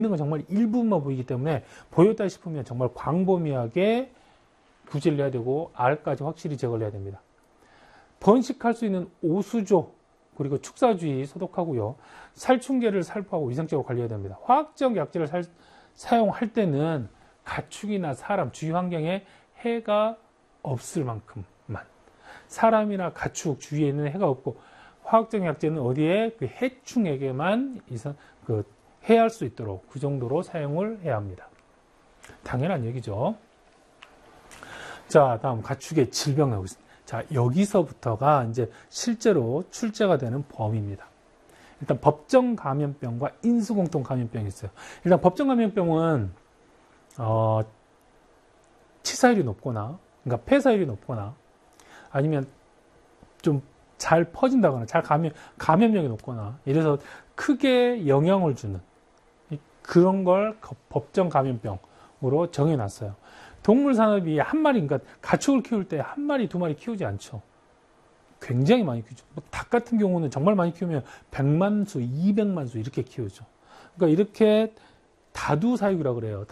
건 정말 일부분만 보이기 때문에 보였다 싶으면 정말 광범위하게 구제를 해야 되고 알까지 확실히 제거를 해야 됩니다. 번식할 수 있는 오수조 그리고 축사주의 소독하고요. 살충제를 살포하고 위생적으로 관리해야 됩니다. 화학적 약제를 사용할 때는 가축이나 사람, 주위 환경에 해가 없을 만큼만. 사람이나 가축 주위에 있는 해가 없고 화학적 약제는 어디에 그 해충에게만 해할 수 있도록 그 정도로 사용을 해야 합니다. 당연한 얘기죠. 자, 다음 가축의 질병 나오고 있습니다. 자, 여기서부터가 이제 실제로 출제가 되는 범위입니다. 일단 법정 감염병과 인수공통 감염병이 있어요. 일단 법정 감염병은 치사율이 높거나, 그러니까 폐사율이 높거나, 아니면 좀 잘 퍼진다거나, 잘 감염력이 높거나, 이래서 크게 영향을 주는 그런 걸 법정 감염병으로 정해놨어요. 동물 산업이 한 마리, 그러니까 가축을 키울 때 한 마리, 두 마리 키우지 않죠. 굉장히 많이 키우죠. 닭 같은 경우는 정말 많이 키우면 100만 수, 200만 수 이렇게 키우죠. 그러니까 이렇게 다두사육이라고 그래요.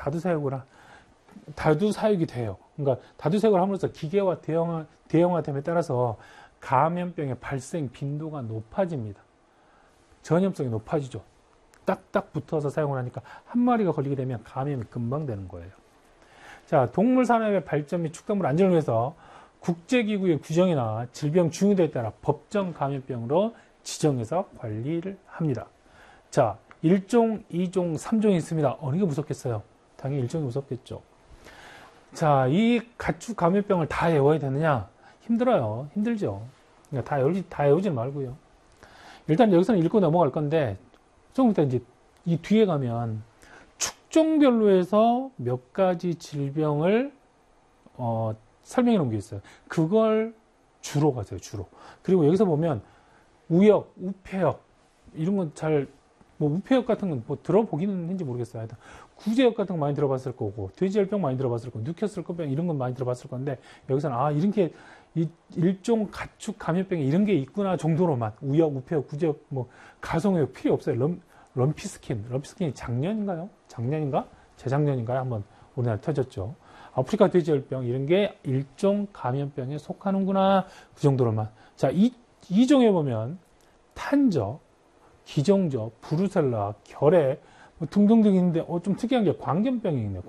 다두사육이 돼요. 그러니까 다두사육을 함으로써 기계화 대형화됨에 따라서 감염병의 발생 빈도가 높아집니다. 전염성이 높아지죠. 딱딱 붙어서 사용을 하니까 한 마리가 걸리게 되면 감염이 금방 되는 거예요. 자, 동물 산업의 발전 및 축산물 안전을 위해서 국제기구의 규정이나 질병 중요도에 따라 법정 감염병으로 지정해서 관리를 합니다. 자, 1종, 2종, 3종이 있습니다. 어느 게 무섭겠어요? 당연히 1종이 무섭겠죠. 자, 이 가축 감염병을 다 외워야 되느냐? 힘들어요. 힘들죠. 그러니까 다 외우지 말고요. 일단 여기서는 읽고 넘어갈 건데, 조금 이따 이제 이 뒤에 가면 축종별로 해서 몇 가지 질병을 설명해 놓은 게 있어요. 그걸 주로 가세요, 주로. 그리고 여기서 보면 우역, 우폐역 이런 건 우폐역 같은 건 들어보기는 했는지 모르겠어요. 하여튼 구제역 같은 거 많이 들어봤을 거고, 돼지열병 많이 들어봤을 거고, 뉴캐슬병 이런 건 많이 들어봤을 건데, 여기서는 이렇게 일종 가축 감염병이 이런 게 있구나 정도로만 우역, 우폐역, 구제역, 가성우역 필요 없어요. 럼피스킨이 작년인가요? 재작년인가요? 한번 우리나라에 터졌죠. 아프리카 돼지열병 이런 게 일종 감염병에 속하는구나 그 정도로만. 자, 이 종에 보면 탄저, 기정저, 브루셀라, 결핵 등등등 있는데 좀 특이한 게 광견병이 있네요.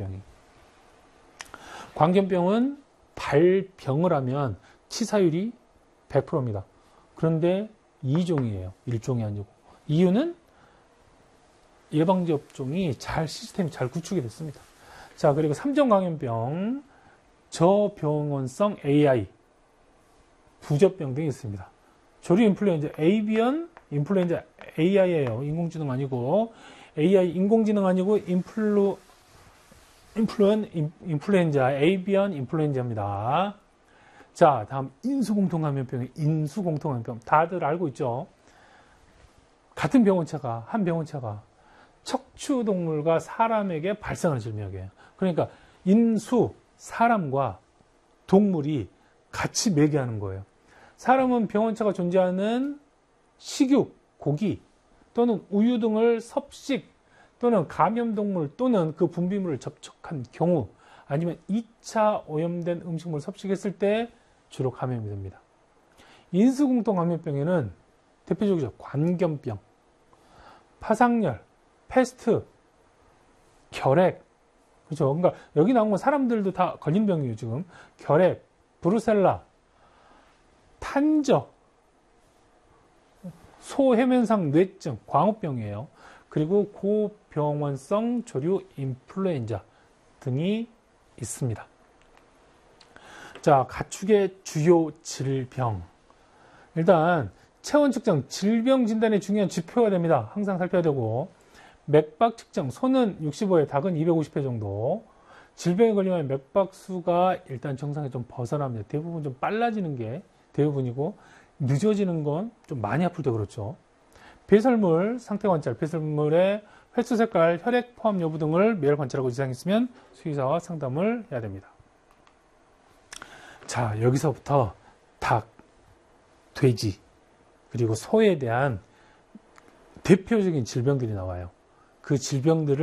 광견병은 발병을 하면 치사율이 100%입니다. 그런데 2종이에요. 1종이 아니고. 이유는 예방접종이 시스템이 잘 구축이 됐습니다. 자, 그리고 3종 감염병, 저병원성 AI, 부젖병 등이 있습니다. 조류 인플루엔자, 에이비언 인플루엔자 AI예요. 인공지능 아니고, AI 인공지능 아니고, 인플루엔자, 에이비언 인플루엔자입니다. 자, 다음 인수공통감염병, 다들 알고 있죠? 한 병원체가 척추동물과 사람에게 발생하는 질병이에요. 그러니까 사람과 동물이 같이 매개하는 거예요. 사람은 병원체가 존재하는 식육, 고기 또는 우유 등을 섭식 또는 감염동물 또는 그 분비물을 접촉한 경우 아니면 2차 오염된 음식물을 섭식했을 때 주로 감염이 됩니다. 인수공통 감염병에는 대표적이죠. 관견병, 파상열, 패스트, 결핵, 그렇죠. 그러니까 여기 나온 건 사람들도 다 걸린 병이에요. 지금 결핵, 브루셀라, 탄저, 소해면상 뇌증, 광우병이에요. 그리고 고병원성 조류 인플루엔자 등이 있습니다. 자, 가축의 주요 질병. 일단 체온 측정, 질병 진단에 중요한 지표가 됩니다. 항상 살펴야 되고, 맥박 측정, 소는 65회, 닭은 250회 정도. 질병에 걸리면 맥박수가 일단 정상에 좀 벗어납니다. 대부분 좀 빨라지는 게 대부분이고, 늦어지는 건 좀 많이 아플 때 그렇죠. 배설물 상태 관찰, 배설물의 횟수 색깔, 혈액 포함 여부 등을 매일 관찰하고 이상이 있으면 수의사와 상담을 해야 됩니다. 자, 여기서부터 닭, 돼지, 그리고 소에 대한 대표적인 질병들이 나와요. 그 질병들을